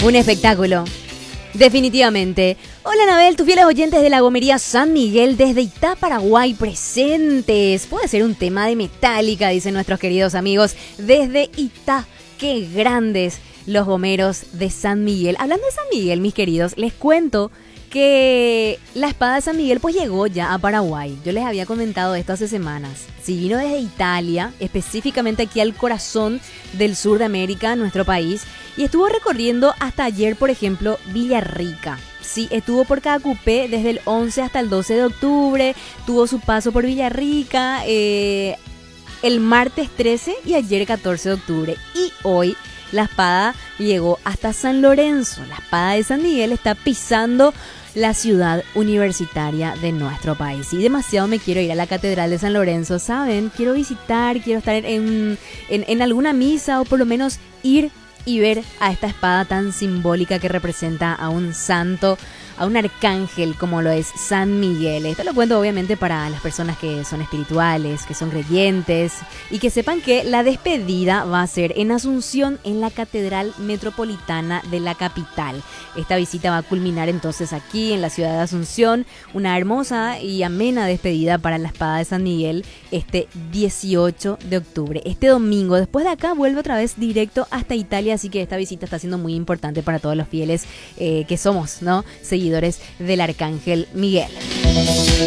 Un espectáculo. Definitivamente. Hola Anabel, tus fieles oyentes de la Gomería San Miguel desde Itá, Paraguay, presentes. Puede ser un tema de Metallica, dicen nuestros queridos amigos desde Itá. ¡Qué grandes los gomeros de San Miguel! Hablando de San Miguel, mis queridos, les cuento que la espada de San Miguel pues llegó ya a Paraguay. Yo les había comentado esto hace semanas. Sí, vino desde Italia, específicamente aquí al corazón del sur de América, nuestro país, y estuvo recorriendo hasta ayer, por ejemplo, Villarrica. Sí, estuvo por Caacupé desde el 11 hasta el 12 de octubre, tuvo su paso por Villarrica el martes 13 y ayer 14 de octubre. Y hoy la espada llegó hasta San Lorenzo. La espada de San Miguel está pisando la ciudad universitaria de nuestro país. Y demasiado me quiero ir a la Catedral de San Lorenzo, ¿saben? Quiero visitar, quiero estar en alguna misa o por lo menos ir y ver a esta espada tan simbólica que representa a un santo, a un arcángel como lo es San Miguel. Esto lo cuento obviamente para las personas que son espirituales, que son creyentes y que sepan que la despedida va a ser en Asunción, en la Catedral Metropolitana de la capital. Esta visita va a culminar entonces aquí en la ciudad de Asunción, una hermosa y amena despedida para la espada de San Miguel este 18 de octubre. Este domingo, después de acá, vuelve otra vez directo hasta Italia, así que esta visita está siendo muy importante para todos los fieles que somos, ¿no?, seguidores del Arcángel Miguel.